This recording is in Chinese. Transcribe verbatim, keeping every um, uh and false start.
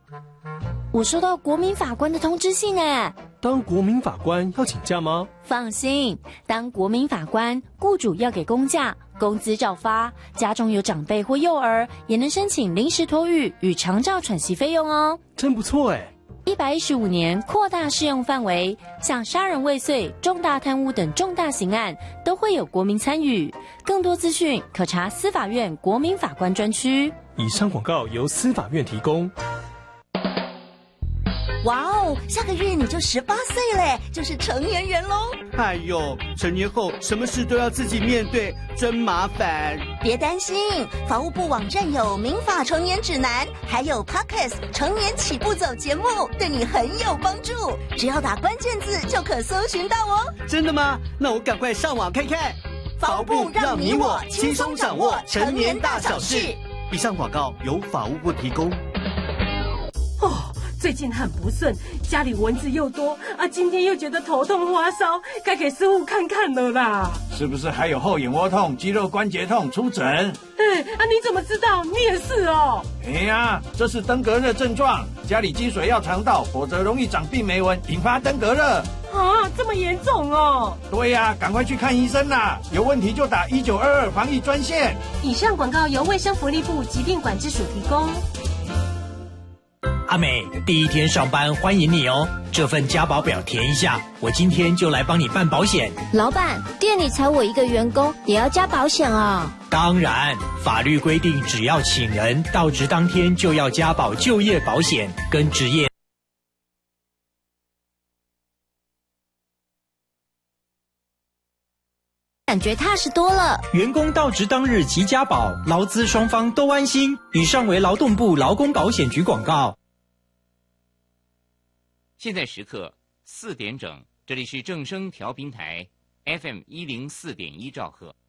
我收到国民法官的通知信诶。 当国民法官要请假吗？ 放心，当国民法官，雇主要给公假，工资照发，家中有长辈或幼儿，也能申请临时托育与长照喘息费用哦。 真不错诶。 一百一十五年扩大适用范围，像杀人未遂、重大贪污等重大刑案都会有国民参与。更多资讯可查司法院国民法官专区。 以上广告由司法院提供。 哇哦，下个月你就十八岁嘞，就是成年人喽。 哎呦，成年后什么事都要自己面对，真麻烦。 别担心，法务部网站有民法成年指南，还有 Podcast 成年起步走节目，对你很有帮助。只要打关键字就可搜寻到哦。 真的吗？那我赶快上网看看。 法务部让你我轻松掌握成年大小事。 以上广告由法务部提供。 哦。最近很不顺，家里蚊子又多啊，今天又觉得头痛发烧，该给师傅看看了啦。 是不是还有后眼窝痛、肌肉关节痛？出诊。 哎啊，你怎么知道？你也是哦。 哎呀，这是登革热症状，家里积水要肠道，否则容易长病媒蚊，引发登革热。 啊，这么严重哦？ 对呀、啊，赶快去看医生啦！有问题就打一九二二防疫专线。 以上广告由卫生福利部疾病管制署提供。 阿美，第一天上班欢迎你哦！这份加保表填一下，我今天就来帮你办保险。 老板，店里才我一个员工，也要加保险啊？ 当然，法律规定，只要请人到职当天就要加保就业保险跟职业。 感觉踏实多了。 员工到职当日即加保，劳资双方都安心。以上为劳动部劳工保险局广告。 现在时刻四点整，这里是正声调频台 F M 一零四点一兆赫。